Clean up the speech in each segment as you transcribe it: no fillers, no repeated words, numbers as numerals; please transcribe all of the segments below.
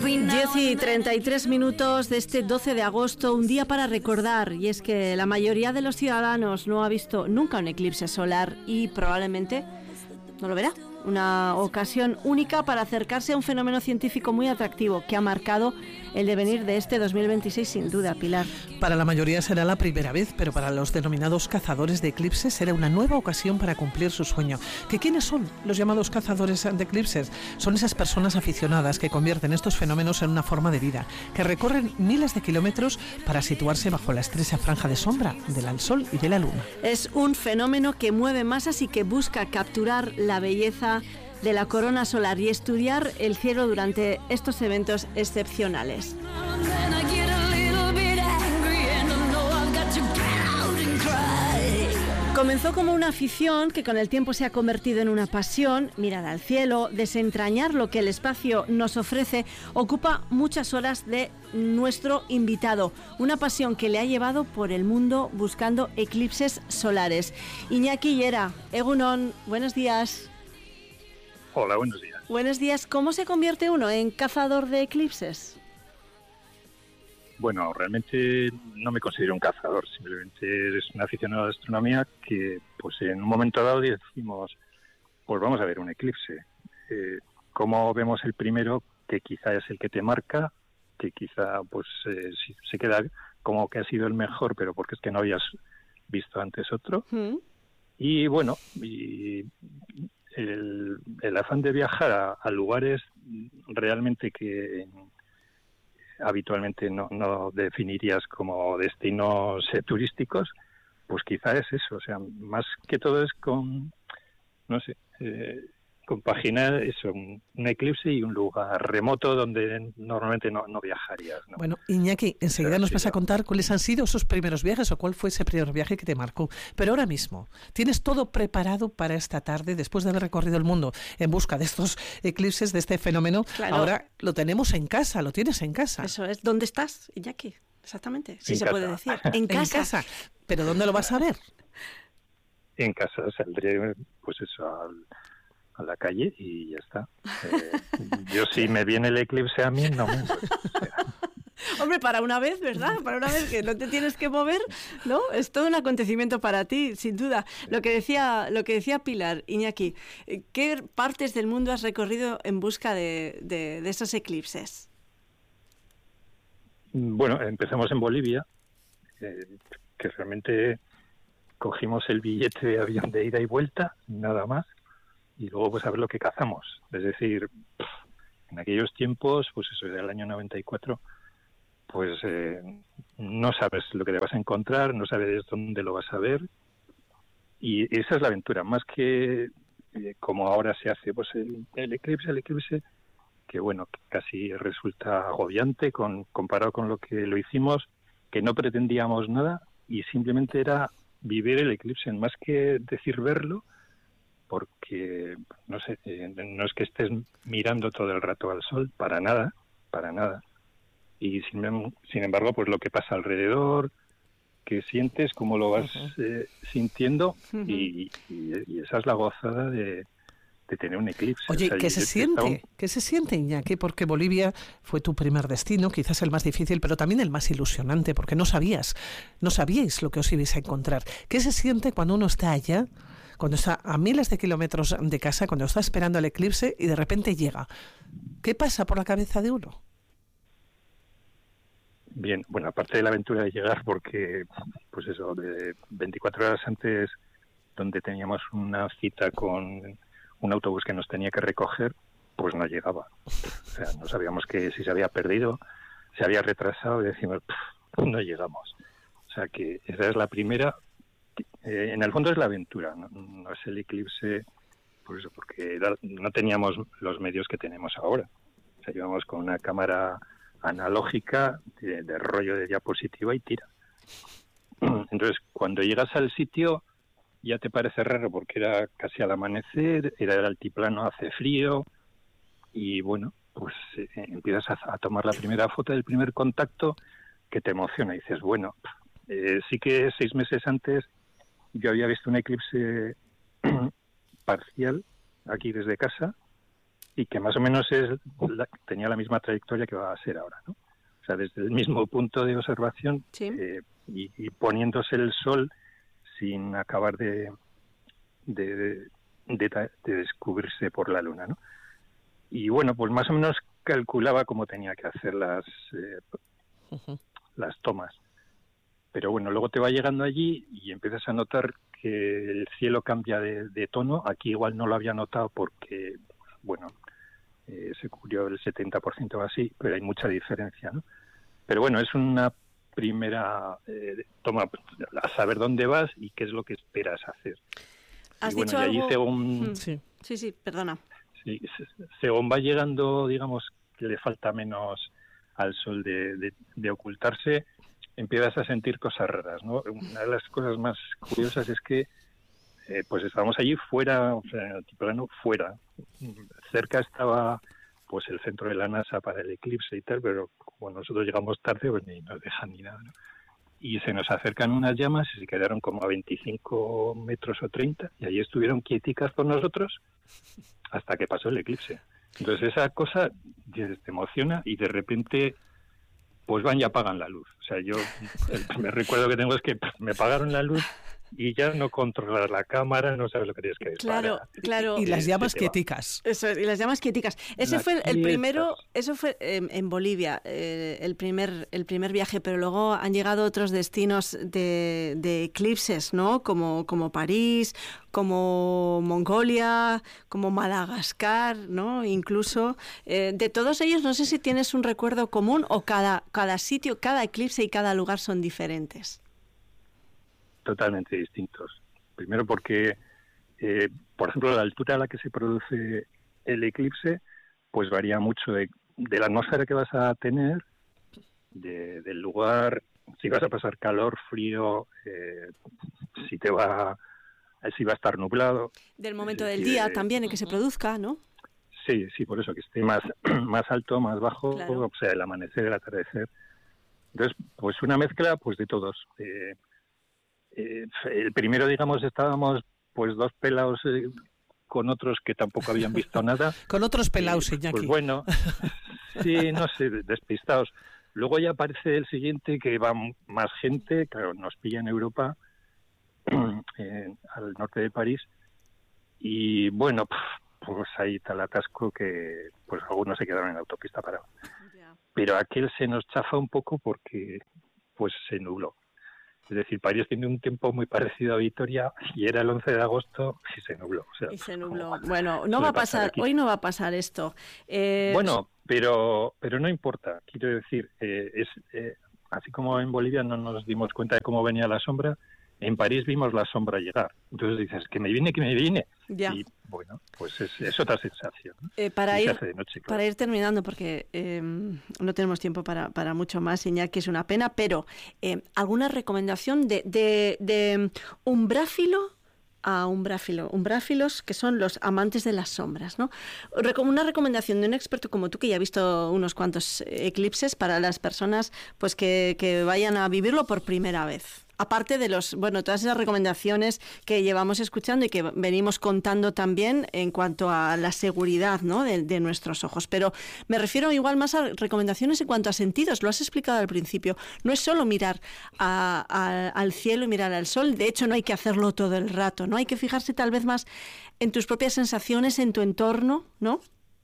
10:33 de este 12 de agosto, un día para recordar, y es que la mayoría de los ciudadanos no ha visto nunca un eclipse solar y probablemente no lo verá. Una ocasión única para acercarse a un fenómeno científico muy atractivo que ha marcado el devenir de este 2026 sin duda, Pilar. Para la mayoría será la primera vez, pero para los denominados cazadores de eclipses será una nueva ocasión para cumplir su sueño. ¿Que quiénes son los llamados cazadores de eclipses? Son esas personas aficionadas que convierten estos fenómenos en una forma de vida, que recorren miles de kilómetros para situarse bajo la estrecha franja de sombra del Sol y de la Luna. Es un fenómeno que mueve masas y que busca capturar la belleza de la corona solar y estudiar el cielo durante estos eventos excepcionales. Comenzó como una afición que con el tiempo se ha convertido en una pasión. Mirar al cielo, desentrañar lo que el espacio nos ofrece, ocupa muchas horas de nuestro invitado. Una pasión que le ha llevado por el mundo buscando eclipses solares. Iñaki Llera, Egunon, buenos días. Hola, buenos días. Buenos días. ¿Cómo se convierte uno en cazador de eclipses? Bueno, realmente no me considero un cazador, simplemente es un aficionado a la astronomía que, pues en un momento dado decimos, pues vamos a ver un eclipse. ¿Cómo vemos el primero, que quizá es el que te marca, que quizá pues se queda como que ha sido el mejor, pero porque es que no habías visto antes otro? Y bueno, el afán de viajar a lugares realmente que habitualmente no definirías como destinos turísticos, pues quizá es eso, o sea, más que todo es compaginar eso, un eclipse y un lugar remoto donde normalmente no viajarías, ¿no? Bueno, Iñaki, enseguida nos vas a contar cuáles han sido esos primeros viajes o cuál fue ese primer viaje que te marcó. Pero ahora mismo, ¿tienes todo preparado para esta tarde, después de haber recorrido el mundo en busca de estos eclipses, de este fenómeno? Claro. Ahora lo tenemos en casa, lo tienes en casa. Eso es. ¿Dónde estás, Iñaki? Exactamente, sí, se puede decir. En casa. ¿Pero dónde lo vas a ver? En casa saldré, pues eso, a la calle y ya está. Yo si me viene el eclipse a mí, no me... Hombre, para una vez, ¿verdad? Para una vez que no te tienes que mover, ¿no? Es todo un acontecimiento para ti, sin duda. Lo que decía Pilar, Iñaki, ¿qué partes del mundo has recorrido en busca de esos eclipses? Bueno, empezamos en Bolivia, que realmente cogimos el billete de avión de ida y vuelta, nada más, y luego pues a ver lo que cazamos. Es decir, en aquellos tiempos, pues eso era el año 94, pues no sabes lo que te vas a encontrar, no sabes dónde lo vas a ver, y esa es la aventura, más que como ahora se hace, pues el eclipse, que bueno, casi resulta agobiante comparado con lo que lo hicimos, que no pretendíamos nada y simplemente era vivir el eclipse, más que decir verlo, porque no sé, no es que estés mirando todo el rato al sol, para nada, y sin embargo pues lo que pasa alrededor, que sientes, cómo lo vas sintiendo, y esa es la gozada de tener un eclipse. Oye, ¿qué se siente, Iñaki? Porque Bolivia fue tu primer destino, quizás el más difícil, pero también el más ilusionante, porque no sabíais lo que os ibais a encontrar. ¿Qué se siente cuando uno está allá, cuando está a miles de kilómetros de casa, cuando está esperando el eclipse y de repente llega? ¿Qué pasa por la cabeza de uno? Bien, bueno, aparte de la aventura de llegar, porque, pues eso, de 24 horas antes, donde teníamos una cita con un autobús que nos tenía que recoger, pues no llegaba. O sea, no sabíamos que si se había perdido, se había retrasado, y decimos, no llegamos. O sea que esa es la primera. En el fondo es la aventura, no es el eclipse, por eso, porque no teníamos los medios que tenemos ahora. O sea, íbamos con una cámara analógica de rollo de diapositiva y tira. Entonces, cuando llegas al sitio, ya te parece raro porque era casi al amanecer, era el altiplano, hace frío, y bueno, pues empiezas a tomar la primera foto del primer contacto que te emociona y dices, bueno, sí que 6 meses antes yo había visto un eclipse parcial aquí desde casa, y que más o menos tenía la misma trayectoria que va a ser ahora, ¿no? O sea, desde el mismo punto de observación, sí. Y poniéndose el sol sin acabar de descubrirse por la luna, ¿no? Y bueno, pues más o menos calculaba cómo tenía que hacer las tomas. Pero bueno, luego te va llegando allí y empiezas a notar que el cielo cambia de tono. Aquí igual no lo había notado porque, bueno, se cubrió el 70% o así, pero hay mucha diferencia, ¿no? Pero bueno, es una primera toma a saber dónde vas y qué es lo que esperas hacer. ¿Has y bueno, dicho algo? Según, sí, perdona. Sí, según va llegando, digamos, que le falta menos al sol de ocultarse, empiezas a sentir cosas raras, ¿no? Una de las cosas más curiosas es que pues estábamos allí fuera, o sea, en el altiplano fuera. Cerca estaba pues el centro de la NASA para el eclipse y tal, pero como nosotros llegamos tarde, pues ni nos dejan ni nada, ¿no? Y se nos acercan unas llamas y se quedaron como a 25 metros o 30, y allí estuvieron quieticas con nosotros hasta que pasó el eclipse. Entonces esa cosa te emociona y de repente pues van y apagan la luz. O sea, yo el primer recuerdo que tengo es que me apagaron la luz y ya no controlas la cámara, no sabes lo que tienes que disparar. Claro. Y las llamas quieticas. Eso, y las llamas quieticas. Ese fue el primero, eso fue en Bolivia, el primer viaje, pero luego han llegado otros destinos de eclipses, ¿no? Como París, como Mongolia, como Madagascar, ¿no? Incluso. De todos ellos, no sé si tienes un recuerdo común o cada sitio, cada eclipse y cada lugar son diferentes. Totalmente distintos. Primero porque, por ejemplo, la altura a la que se produce el eclipse, pues varía mucho de la atmósfera que vas a tener, del lugar, si vas a pasar calor, frío, si va a estar nublado. Del momento del día también en que se produzca, ¿no? Sí, por eso, que esté más alto, más bajo, claro. O sea, el amanecer, el atardecer. Entonces, pues una mezcla pues de todos. El primero, digamos, estábamos pues dos pelados con otros que tampoco habían visto nada. Con otros pelados, Iñaki. Pues bueno, sí, no sé, despistados. Luego ya aparece el siguiente, que va más gente, claro, nos pilla en Europa, al norte de París, y bueno, pues ahí tal atasco que pues algunos se quedaron en la autopista parados. Pero aquel se nos chafa un poco porque pues se nubló. Es decir, París tiene un tiempo muy parecido a Vitoria y era el 11 de agosto y se nubló. O sea, y se nubló. Bueno, no va a pasar, hoy no va a pasar esto. Bueno, pero no importa. Quiero decir, así como en Bolivia no nos dimos cuenta de cómo venía la sombra, en París vimos la sombra llegar. Entonces dices, que me viene. Ya. Y bueno, pues es otra sensación, ¿no? Para ir terminando, porque no tenemos tiempo para mucho más, Iñaki, es una pena, pero ¿alguna recomendación de umbráfilo a umbráfilos, que son los amantes de las sombras, ¿no? Una recomendación de un experto como tú, que ya ha visto unos cuantos eclipses, para las personas pues que vayan a vivirlo por primera vez. Aparte de todas esas recomendaciones que llevamos escuchando y que venimos contando también en cuanto a la seguridad, ¿no? de nuestros ojos. Pero me refiero igual más a recomendaciones en cuanto a sentidos. Lo has explicado al principio. No es solo mirar al cielo y mirar al sol. De hecho, no hay que hacerlo todo el rato, ¿no? Hay que fijarse tal vez más en tus propias sensaciones, en tu entorno, ¿no?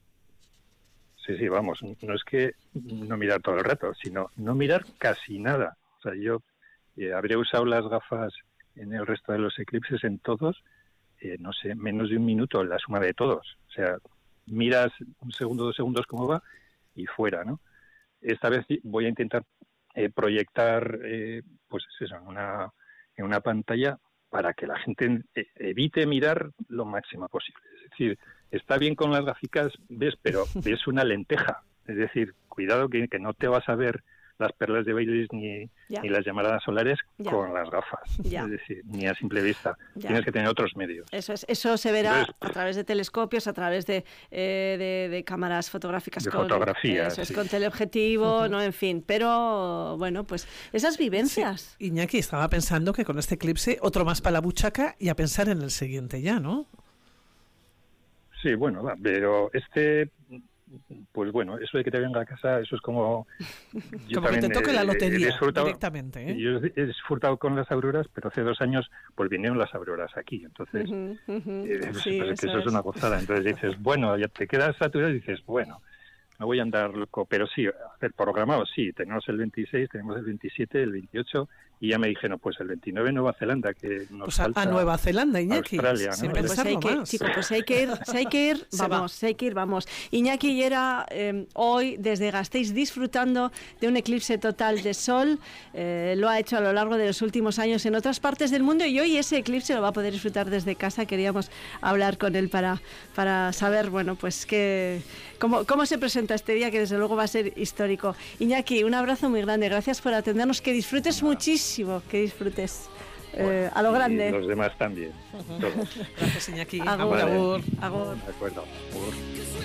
Sí, vamos. No es que no mirar todo el rato, sino no mirar casi nada. O sea, yo habré usado las gafas en el resto de los eclipses, en todos, no sé, menos de un minuto, la suma de todos. O sea, miras un segundo, 2 segundos cómo va y fuera, ¿no? Esta vez voy a intentar proyectar, pues eso, en una pantalla para que la gente evite mirar lo máximo posible. Es decir, está bien con las gráficas, pero ves una lenteja. Es decir, cuidado que no te vas a ver las perlas de Baileys ni las llamaradas solares con las gafas, es decir, ni a simple vista. Tienes que tener otros medios. Eso se verá a través de telescopios, a través de cámaras fotográficas, con teleobjetivo, ¿no? En fin, pero bueno, pues esas vivencias. Sí. Iñaki, estaba pensando que con este eclipse otro más para la buchaca y a pensar en el siguiente ya, ¿no? Sí, bueno, pero pues bueno, eso de que te venga a casa, eso es como... Como que te toque la lotería directamente, ¿eh? Yo he disfrutado con las auroras, pero hace 2 años pues vinieron las auroras aquí, entonces Sí, pues eso es una gozada. Entonces dices, bueno, ya te quedas saturado y dices, bueno, no voy a andar loco, pero sí, hacer programado, sí, tenemos el 26, tenemos el 27, el 28... Y ya me dijeron, pues el 29 Nueva Zelanda, que nos pues falta a Nueva Zelanda, Iñaki. Australia, ¿no? Siempre, pues hay que, chicos, pues hay que ir, vamos. Iñaki Llera, hoy desde Gasteiz disfrutando de un eclipse total de sol, lo ha hecho a lo largo de los últimos años en otras partes del mundo y hoy ese eclipse lo va a poder disfrutar desde casa. Queríamos hablar con él para saber, bueno, pues cómo se presenta este día, que desde luego va a ser histórico. Iñaki, un abrazo muy grande, gracias por atendernos, que disfrutes muchísimo, que disfrutes a lo grande. Y los demás también. Todos. Gracias, Iñaki. Agur. De acuerdo. Agur.